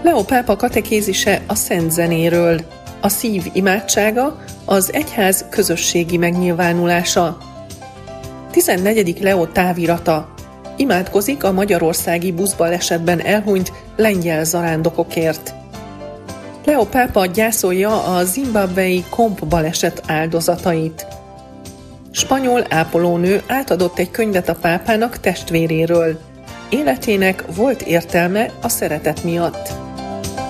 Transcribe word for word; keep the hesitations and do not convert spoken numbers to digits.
Leó pápa katekézise a szent zenéről. A szív imádsága az egyház közösségi megnyilvánulása. tizennegyedik Leó távirata. Imádkozik a magyarországi buszbalesetben elhunyt lengyel zarándokokért. Leó pápa gyászolja a zimbabwei komp baleset áldozatait. Spanyol ápolónő átadott egy könyvet a pápának testvéréről. Életének volt értelme a szeretet miatt.